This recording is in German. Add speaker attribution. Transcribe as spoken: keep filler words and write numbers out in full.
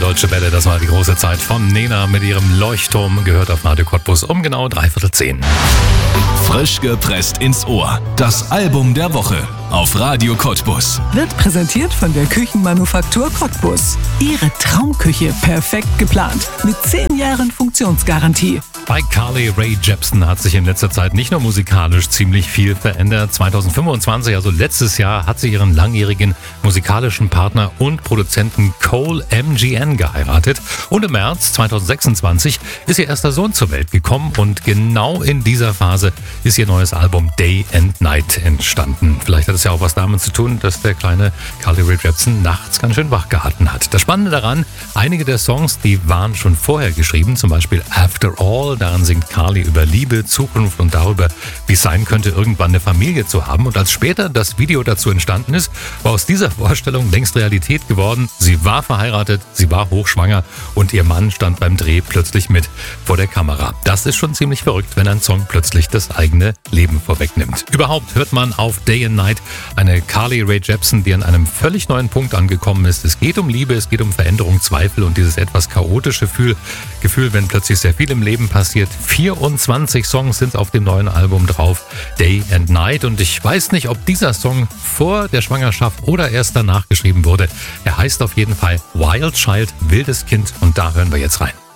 Speaker 1: Deutsche Welle, das war die große Zeit von Nena mit ihrem Leuchtturm, gehört auf Radio Cottbus um genau dreiviertel zehn.
Speaker 2: Frisch gepresst ins Ohr. Das Album der Woche auf Radio Cottbus.
Speaker 3: Wird präsentiert von der Küchenmanufaktur Cottbus. Ihre Traumküche perfekt geplant mit zehn Jahren Funktionsgarantie.
Speaker 1: Bei Carly Rae Jepsen hat sich in letzter Zeit nicht nur musikalisch ziemlich viel verändert. zwanzig fünfundzwanzig, also letztes Jahr, hat sie ihren langjährigen musikalischen Partner und Produzenten Cole M G N geheiratet. Und im März zwanzig sechsundzwanzig ist ihr erster Sohn zur Welt gekommen. Und genau in dieser Phase ist ihr neues Album Day and Night entstanden. Vielleicht hat es ja auch was damit zu tun, dass der kleine Carly Rae Jepsen nachts ganz schön wach gehalten hat. Das Spannende daran, einige der Songs, die waren schon vorher geschrieben, zum Beispiel After All. Darin singt Carly über Liebe, Zukunft und darüber, wie es sein könnte, irgendwann eine Familie zu haben. Und als später das Video dazu entstanden ist, war aus dieser Vorstellung längst Realität geworden. Sie war verheiratet, sie war hochschwanger und ihr Mann stand beim Dreh plötzlich mit vor der Kamera. Das ist schon ziemlich verrückt, wenn ein Song plötzlich das eigene Leben vorwegnimmt. Überhaupt hört man auf Day and Night eine Carly Rae Jepsen, die an einem völlig neuen Punkt angekommen ist. Es geht um Liebe, es geht um Veränderung, Zweifel und dieses etwas chaotische Gefühl, Gefühl, wenn plötzlich sehr viel im Leben passiert. vierundzwanzig Songs sind auf dem neuen Album drauf, Day and Night. Und ich weiß nicht, ob dieser Song vor der Schwangerschaft oder erst danach geschrieben wurde. Er heißt auf jeden Fall Wild Child, wildes Kind. Und da hören wir jetzt rein.